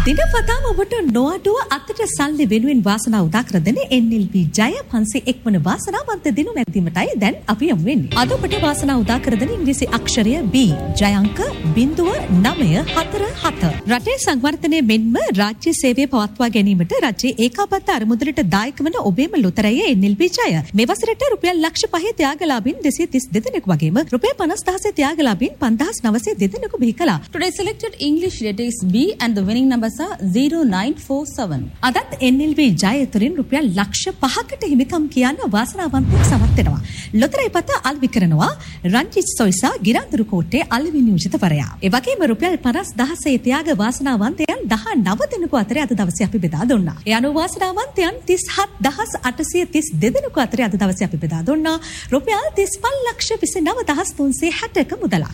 දිනපතාම ඔබට නොඅඩුව අතට සල්ලි වෙනුවෙන් වාසනාව උදා කර දෙන NLB ජය 501 වන වාසනාවන්ත දිනුම් ඇදීමටයි දැන් අපි යමු වෙන්නේ. අද ඔබට වාසනාව උදා කර දෙන ඉංග්‍රීසි අක්ෂරය B ජය අංක 0.947. රටේ සංවර්ධනය මෙන්ම රාජ්‍ය සේවය පවත්වා ගැනීමට රජයේ ඒකාබද්ධ අරමුදලට දායක වන ඔබේම ලොතරැය NLB ජය. මේ වසරට රුපියල් ලක්ෂ 5 ත්‍යාගලාභීන් 232 දෙනෙකු වගේම රුපියල් 50000 ත්‍යාගලාභීන් 5902 දෙනෙකු බිහි කළා. Today's selected English letter is B and the winning numbers are 0947. අදත් NLB ජය තුළින් රුපියල් ලක්ෂ 5කට හිමිකම් කියන්න වාසනාවන්තයෙක් සමත් වෙනවා. ලොතරැයි පත අල්වි කරනවා රංජිත් සොයිසා ගිරාඳුරු කෝට්ටේ අල්වි නියෝජිතවරයා. ඒ වගේම රුපියල් 50000 ත්‍යාග වාසනාවන්තයන් 19 දෙනෙකු අතරේ අද දවසේ අපි බෙදා දුන්නා. ඒ අනුව වාසනාවන්තයන් 37832 දෙනෙකු අතරේ අද දවසේ අපි බෙදා දුන්නා. රුපියල් 3529360ක මුදලක්.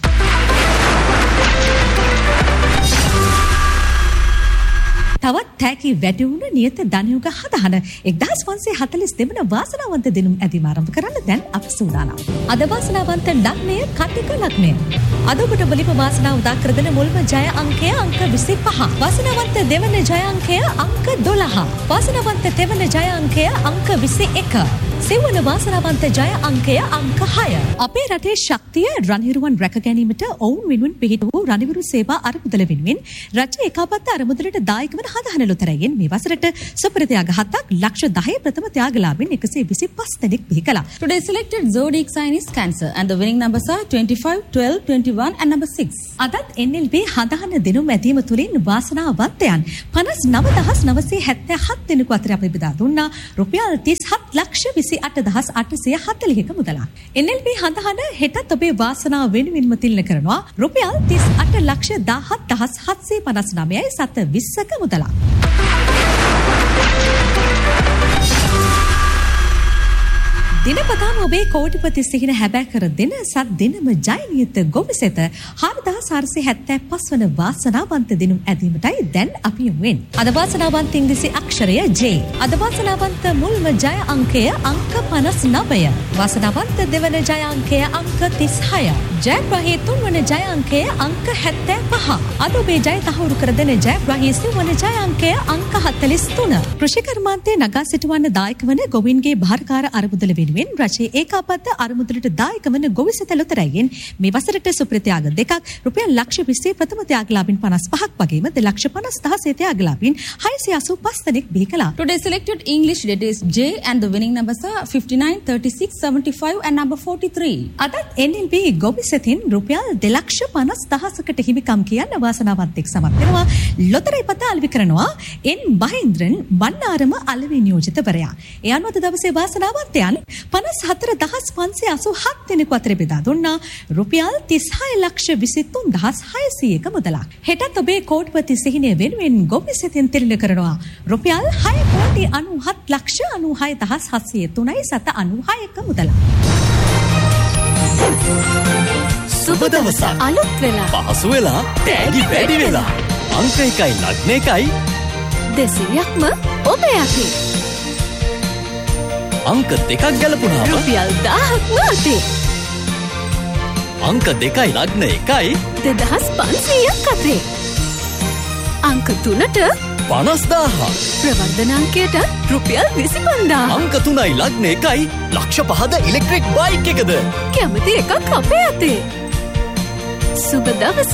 තවත් තෑකි වැඩි වුණ නියත ධනයුග හදහන 1542 වන වාසනාවන්ත දිනුම් ඇදීම ආරම්භ කරන්න දැන් අප සූදානම්. අද වාසනාවන්ත ලග්නය කටික ලග්නය. අද ඔබට මුලින්ම වාසනාව උදා කර දෙන මුල්ම ජය අංකය අංක 25. වාසනාවන්ත දෙවන ජය අංකය අංක 12. වාසනාවන්ත තෙවන ජය අංකය අංක 21. සෙවන වාසනාවන්ත ජය අංකය අංක 6. අපේ රටේ ශක්තිය රණහිරුවන් රැක ගැනීමට ඔවුන් වෙනුවෙන් පිහිට වූ රණවිරු සේවා අරමුදල වෙනුවෙන් රජයේ ඒකාබද්ධ අරමුදලට දායක වන හදහන ලොතරැයින් මේ වසරට සුප්‍රත්‍යාග 7ක් ලක්ෂ 10 ප්‍රථම ත්‍යාගලාභීන් 125 දෙනෙක් බිහි කළා. Today's selected zodiac sign is Cancer and the winning numbers are 25, 12, 21 and number 6. අදත් NLB හදහන දිනුම් ඇදීම තුළින් වාසනාවන්තයන් 59977 දෙනෙකු අතර අපි බෙදා දුන්නා රුපියල් 37 ලක්ෂ 28840ක මුදලක්. NLB හදහන හෙටත් ඔබේ වාසනාව වෙනුවෙන්ම තිලන කරනවා රුපියල් 38 ලක්ෂ 17759යි 720ක මුදලක්. දිනපතාම ඔබේ කෝටිපති සිහින හැබෑ කර දෙන සත් දිනම ජයනියත ගොවිසෙත 4475 වන වාසනාවන්ත දිනුම් ඇදීමටයි දැන් අපි යමු වෙන්නේ. අද වාසනාවන්ත ඉංග්‍රීසි අක්ෂරය J. අද වාසනාවන්ත මුල්ම ජය අංකය අංක 59. වාසනාවන්ත දෙවන ජය අංකය අංක 36. ජයග්‍රහී තුන්වන ජය අංකය අංක 75. අද ඔබේ ජය තහවුරු කර දෙන ජයග්‍රහී සිව්වන ජය අංකය අංක 43. කෘෂිකර්මාන්තයේ නගා සිටවන්න දායක වන ගොවින්ගේ භාරකාර අරමුදල වෙනුවෙන් රජයේ ඒකාබද්ධ අරමුදලට දායක වන ගොවිසෙත ලොතරැයින් මේ වසරට සුප්‍රත්‍යාග 2ක් රුපියල් ලක්ෂ 20 ප්‍රථම ත්‍යාගලාභීන් 55ක් වගේම 2,50,000 ත්‍යාගලාභීන් 685 දෙනෙක් බිහි කළා. Today's selected English letter is J and the winning numbers are 59, 36, 75 and number 43. අදත් NLB ගොවිසෙතින් රුපියල් 2,50,000කට හිමිකම් කියන්න වාසනාවන්තයෙක් සමත් වෙනවා. ලොතරැයි පත අල්වි කරනවා එන් මහේන්ද්‍රන් බණ්ඩාරම අලවි නියෝජිතවරයා. ඒ අනුව දවසේ වාසනාවන්තයන් 54587 දෙනෙකු අතර බෙදා දුන්නා රුපියල් 36 ලක්ෂ 23600ක මුදලක්. හෙටත් ඔබේ කෝටිපති සිහිනය වෙනුවෙන් ගොවිසෙතින් තිරණ කරනවා රුපියල් 6 කෝටි 97 ලක්ෂ 96703යි 796ක මුදලක්. සුබ දවසක්. අලුත් වෙලා පහසු වෙලා තෑගි වැඩි වෙලා අංක 1යි ලග්න 1යි 200ක්ම ඔබේ අතේ. අංක 2ක් ගැලපුණාම රුපියල් 1000ක්ම අතේ. අංක 2යි ලග්න 1යි 2500ක් අතේ. අංක 3ට 50000. ප්‍රවර්ධන අංකයට රුපියල් 25000. අංක 3යි ලග්න 1යි ලක්ෂ 5ද ඉලෙක්ට්‍රික් බයික් එකද. කැමති එකක් අපේ අතේ. සුබ දවසක්.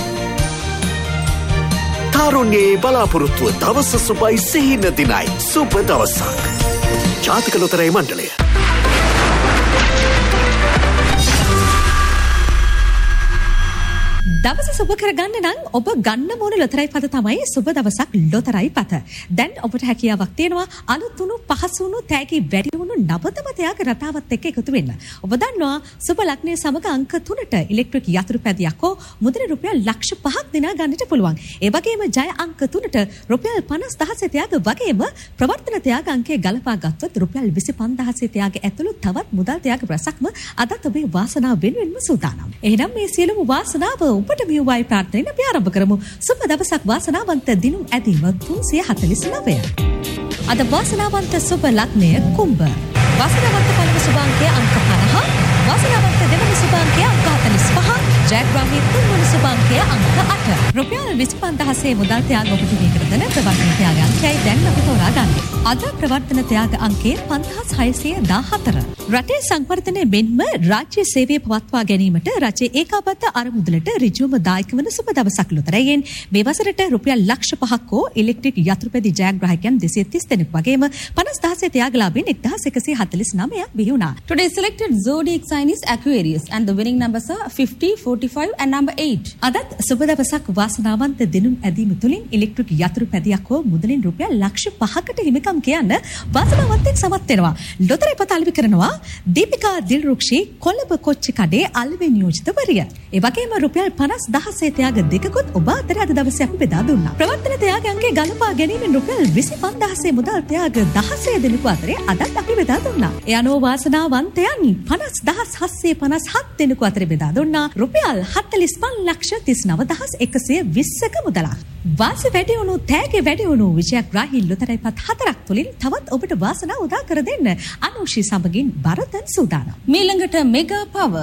තරුණයේ බලාපොරොත්තුව දවස සුබයි සිහින දිනයි. සුබ දවසක්. ජාතික ලොතරැයි මණ්ඩලය. දවස සුබ කරගන්න නම් ඔබ ගන්න ඕන ලොතරැයි පත තමයි සුබ දවසක් ලොතරැයි පත. දැන් ඔබට හැකියාවක් තියෙනවා අලුත් වුණු පහසු වුණු තෑගි වැඩි වුණු නවතම ත්‍යාග රටාවත් එක්ක එකතු වෙන්න. ඔබ දන්නවා සුබ ලග්නයේ සමග අංක 3ට ඉලෙක්ට්‍රික් යතුරු පැදියක් හෝ මුදල රුපියල් ලක්ෂ 5ක් දිනා ගන්නට පුළුවන්. ඒ වගේම ජය අංක 3ට රුපියල් 50000 ත්‍යාග වගේම ප්‍රවර්තන ත්‍යාග අංකයේ ගලපා ගත්තොත් රුපියල් 25000 ත්‍යාග ඇතුළු තවත් මුදල් ත්‍යාග රැසක්ම අදත් ඔබේ වාසනාව වෙනුවෙන්ම සූදානම්. එහෙනම් මේ සියලුම වාසනාව ඔබට මියුවයි ප්‍රාර්ථනාවෙන් අපි ආරම්භ කරමු. සුබ දවසක් වාසනාවන්ත දිනුම් ඇදීම 349. අද වාසනාවන්ත සුබ ලග්නය කුම්භ. වාසනාවන්ත පළමු සුභාංකය අංක 50. වාසනාවන්ත දෙවන සුභාංකය අංක 45. ජයග්‍රාහී තුන්වන සුභාංකය අංක 8. රුපියල් 25000 මුදල් ත්‍යාග ඔබට හිමි කර දෙන ප්‍රවර්තන ත්‍යාග අංකයයි දැන් ඔබ තෝරා ගන්න. අද ප්‍රවර්තන ත්‍යාග අංකය 5614. රටේ සංවර්ධනය මෙන්ම රාජ්‍ය සේවය පවත්වා ගැනීමට රජයේ ඒකාබද්ධ අරමුදලට ඍජුවම දායක වන සුබ දවසක් ලොතරයෙන් මේ වසරට රුපියල් ලක්ෂ 5ක් හෝ ඉලෙක්ට්‍රික් යතුරුපැදි ජයග්‍රාහකයන් 230 දෙනෙක් වගේම 50000 ත්‍යාගලාභීන් 1149ක් බිහි වුණා. Today's selected zodiac sign is Aquarius and the winning numbers are 50, 45 and number 8. අදත් සුබ දවසක් වාසනාවන්ත දිනුම් ඇදීම තුලින් ඉලෙක්ට්‍රික් යතුරුපැදියක් හෝ මුදලින් රුපියල් ලක්ෂ 5කට හිමිකම් කියන්න වාසනාවන්තෙක් සමත් වෙනවා. ලොතරැයි පත අලෙවි කරනවා දීපිකා දිල්රුක්ෂි කොළඹ කොච්චි කඩේ අලෙවි නියෝජිතවරිය. ඒ වගේම රුපියල් 50000 ත්‍යාග දෙකකුත් ඔබ අතර අද දවසේ අපි බෙදා දුන්නා. ප්‍රවර්තන ත්‍යාග අංකයේ ගලපා ගැනීමෙන් රුපියල් 25000 මුදල් ත්‍යාග 16 දෙනෙකු අතරේ අදත් අපි බෙදා දුන්නා. ඒ අනුව වාසනාවන්තයන් 50757 දෙනෙකු අතරේ බෙදා දුන්නා රුපියල් 45399,120ක මුදලක්. වාසි වැඩි වුණු තෑගේ වැඩි වුණු විජයග්‍රාහී ලොතරැයි පත් 4ක් තුලින් තවත් ඔබට වාසනාව උදා කර දෙන්න අනුෂි සමගින් බරතන් සූදානම්. මීළඟට මෙගා පවර්.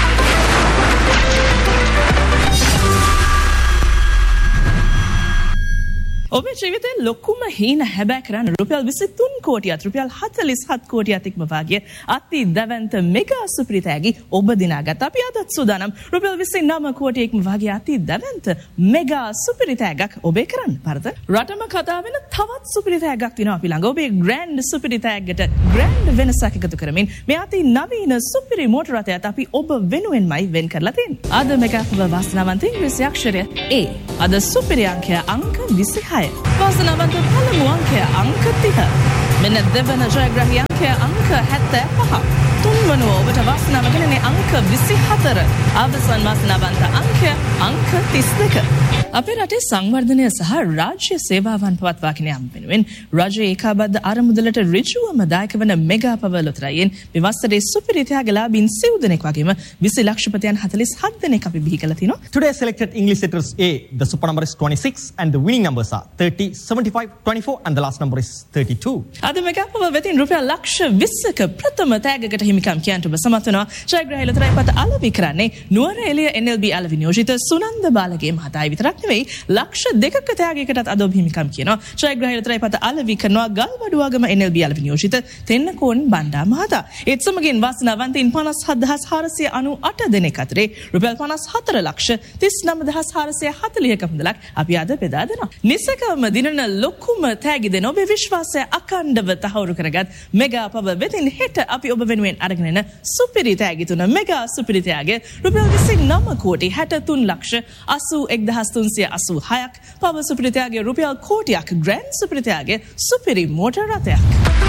ඔබේ ජීවිතේ ලොකුම හීන හැබෑ කරන්න රුපියල් 23 කෝටියක් රුපියල් 47 කෝටියක් ඉක්මවා ගිය අති දැවැන්ත මෙගා සුපිරිතෑගි ඔබ දිනාගත් අපි අදත් සූදානම් රුපියල් 29 කෝටියක් ඉක්මවා ගිය අති දැවැන්ත මෙගා සුපිරිතෑගක් ඔබේ කරන්න. පරත රටම කතා වෙන තවත් සුපිරිතෑගක් තියෙනවා අපි ළඟ. ඔබේ ග්‍රෑන්ඩ් සුපිරිතෑගකට ග්‍රෑන්ඩ් වෙනසක් එකතු කරමින් මේ අති නවීන සුපිරි මෝටර රථයත් අපි ඔබ වෙනුවෙන්මයි වෙන් කරලා තියෙන්නේ. අද මෙගා වාසනාවන්ත ඉංග්‍රීසි අක්ෂරය A. අද සුපිරි අංකය අංක 26. වාසනාවන්ත පළමු අංකය අංක 30. මෙන්න දෙවන ජයග්‍රාහී අංකය අංක 75. තුන්වනුව ඔබට වාසනාව ගෙනනේ අංක 24. අවසන් වාසනාවන්ත අංකය අංක 32. අපේ රටේ සංවර්ධනය සහ රාජ්‍ය සේවාවන් පවත්වාගෙන යාම වෙනුවෙන් රජයේ ඒකාබද්ධ අරමුදලට ඍජුවම දායක වන මෙගා පවර් ලොතරැයින් මේ වසරේ සුපිරි ත්‍යාගලාභීන් 90 දෙනෙක් වගේම 20 ලක්ෂපතියන් 47 දෙනෙක් අපි බිහි කළා තිනවා. Today selected English letters A. The super number is 26 and the winning numbers are 30, 75, 24 and the last number is 32. අද මෙගා පවර් වෙතින් රුපියල් ලක්ෂ 20ක ප්‍රථම තෑගකට හිමිකම් කියන්ට ඔබ සමත් වෙනවා. ජයග්‍රාහී ලොතරැයි පත අලෙවි කරන්නේ නුවර එළිය NLB අලෙවි නියෝජිත සුනන්ද බාලගේ මහතායි විතරක් නෙවෙයි ලක්ෂ 2ක ත්‍යාගයකටත් අද ඔබ හිමිකම් කියනවා. ජයග්‍රාහී ලොතරැයි පත අලෙවි කරනවා ගල්වඩුවාගම NLB අලෙවි නියෝජිත තෙන්නකෝන් බණ්ඩා මහතා. ඒත් සමගින් වාසනාවන්තයින් 57498 දෙනෙක් අතරේ රුපියල් 54 ලක්ෂ 39440ක මුදලක් අපි අද බෙදා දෙනවා. නිසකවම දිනන ලොකුම තෑගි දෙන ඔබේ විශ්වාසය අඛණ්ඩව තහවුරු කරගත් මෙගා පවර් වෙතින් හෙට අපි ඔබ වෙනුවෙන් අරගෙන එන සුපිරි තෑගි තුන මෙගා සුපිරි තෑගය රුපියල් 29 කෝටි 63 ලක්ෂ 81386ක් පවර් සුපිරි තෑගය රුපියල් කෝටියක් ග්‍රෑන්ඩ් සුපිරි තෑගය සුපිරි මෝටර රථයක්.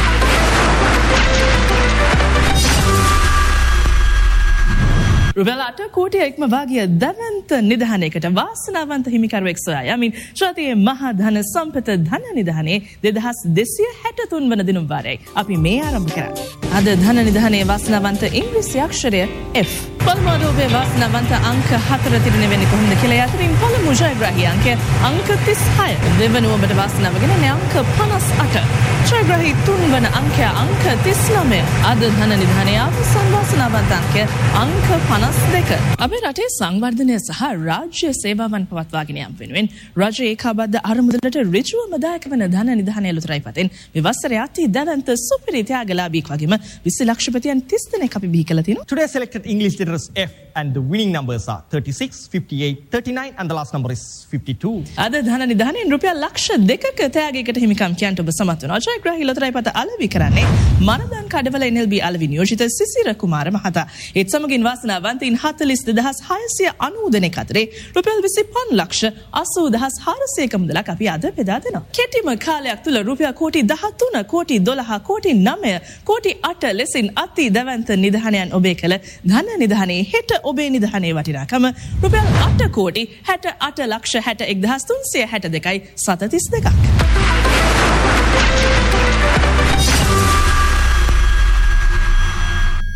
රුපියල් 8 කෝටිය ඉක්මවා ගිය දැවැන්ත නිධානයකට වාසනාවන්ත හිමිකරුවෙක් සොයා යමින් ශ්‍රාතියේ මහා ධන සම්පත ධන නිධානයේ 2263 වන දිනුම් වාරයයි අපි මේ ආරම්භ කරන්නේ. අද ධන නිධානයේ වාසනාවන්ත ඉංග්‍රීසි අක්ෂරය F. පළමුව ඔබේ වාසනාවන්ත අංක 4 තිරෙන වෙන්නේ කොහොමද කියලා යතින් පළමු ජයග්‍රාහී අංකය අංක 36. දෙවනුව ඔබට වාසනාව ගෙනන්නේ අංක 58. ජයග්‍රාහී තුන්වන අංකය අංක 39. අද ධන නිධානයේ අවසන් වාසනාවන්ත අංකය අංක 52. අපේ රටේ සංවර්ධනය සහ රාජ්‍ය සේවාවන් පවත්වාගෙන යාම වෙනුවෙන් රජයේ ඒකාබද්ධ අරමුදලට ඍජුවම දායක වන ධන නිධානය ලොතරැයි පතෙන් මේ වසරේ අති දැවැන්ත සුපිරි ත්‍යාගලාභීක් වගේම 20 ලක්ෂපතියන් 30 දෙනෙක් අපි බිහි කළා තිනවා. Today selected English letters F and the winning numbers are 36, 58, 39 and the last number is 52. අද ධන නිධානයෙන් රුපියල් ලක්ෂ 2ක ත්‍යාගයකට හිමිකම් කියන්ට ඔබ සමත් වෙනවා. ජයග්‍රාහී ලොතරැයි පත අලෙවි කරන්නේ මනදන් කඩවල NLB අලෙවි නියෝජිත සිසිර කුමාර මහතා. ඒත් සමගින් වාසනාවන්තයින් 42690 දෙනෙක් අතරේ රුපියල් 25 ලක්ෂ 80400ක මුදලක් අපි අද බෙදා දෙනවා. කෙටිම කාලයක් තුල රුපියල් කෝටි 13, කෝටි 12, කෝටි 9, කෝටි 8 ලෙසින් අති දැවැන්ත නිධානයන් ඔබේ කළ ධන නිධානයේ හෙට ඔබේ නිධානයේ වටිනාකම රුපියල් 8 කෝටි 68 ලක්ෂ 61362යි 732ක්.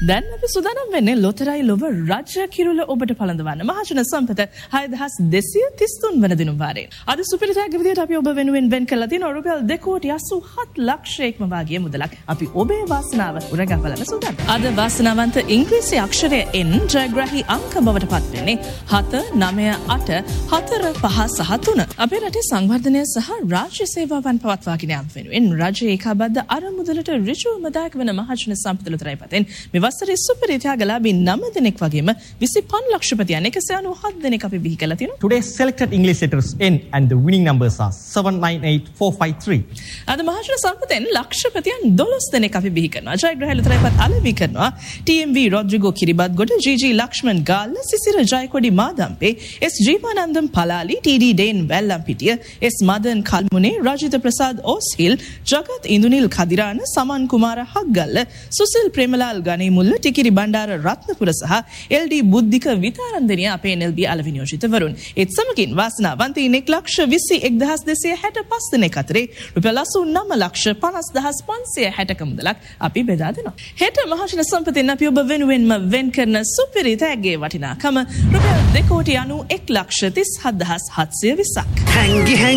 දැන් අපි සූදානම් වෙන්නේ ලොතරැයි ලොව රජ කිරුළ ඔබට පළඳවන්න මහජන සම්පත 6233 වන දින වාරයේ. අද සුපිරිතෑග විදියට අපි ඔබ වෙනුවෙන් වෙන් කළා තියෙන රුපියල් 2.87 ලක්ෂයක්ම වාගේ මුදලක් අපි ඔබේ වාසනාව උරගා බලන්න සූදානම්. අද වාසනාවන්ත ඉංග්‍රීසි අක්ෂරය N ජයග්‍රාහී අංක බවට පත් වෙන්නේ 7 9 8 4 5 සහ 3. අපේ රටේ සංවර්ධනය සහ රාජ්‍ය සේවාවන් පවත්වාගෙන යාම වෙනුවෙන් රජයේ ඒකාබද්ධ අරමුදලට ඍජුවම දායක වන මහජන සම්පත ලොතරැයි පතෙන් මේ වසරේ සුපිරිතෑගලාභී 9 දෙනෙක් වගේම 25 ලක්ෂපතියන් 197 දෙනෙක් අපි බිහි කළා තියෙනවා. Today's selected English letters N and the winning numbers are 798453. අද මහජන සම්පතෙන් ලක්ෂපතියන් 12 දෙනෙක් අපි බිහි කරනවා. ජයග්‍රහී ලොතරැයිපත් අලෙවි කරනවා. TMV Rodrigo Kiribathgoda, GG Lakshman Galle, Sisira Jayakody Madampe, S ජීවානන්දම් Palali, TD ඩේන් Wellampitiya, S Madan කල්මුනේ, Rajitha Prasad ඕස්හිල්, Jagath Indunil කදිරාන, සමන් කුමාර හග්ගල්ල, සුසිල් ප්‍රේමලාල් ගණේමුල්ල, ටිකිරි බණ්ඩාර රත්නපුර සහ LD බුද්ධික විතාරන්දනිය අපේ NLB අලෙවි නියෝජිතවරුන්. ඒත් සමගින් වාසනාවන්තයින් 1,21,1265 දෙනෙක් අතරේ රුපියල් 89,50,560ක මුදලක් අපි බෙදා දෙනවා. හෙට මහජන සම්පතෙන් අපි ඔබ වෙනුවෙන්ම වෙන් කරන සුපිරිතෑගේ වටිනාකම රුපියල් 2,91,37,720ක්.